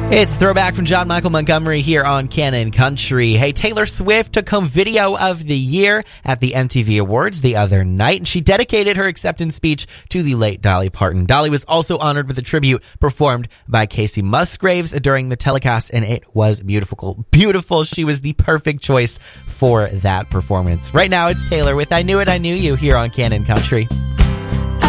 It's Throwback from John Michael Montgomery here on Canon Country. Hey, Taylor Swift took home Video of the Year at the MTV Awards the other night, and she dedicated her acceptance speech to the late Dolly Parton. Dolly was also honored with a tribute performed by Casey Musgraves during the telecast, and it was beautiful. Beautiful. She was the perfect choice for that performance. Right now, it's Taylor with I Knew It, I Knew You here on Canon Country.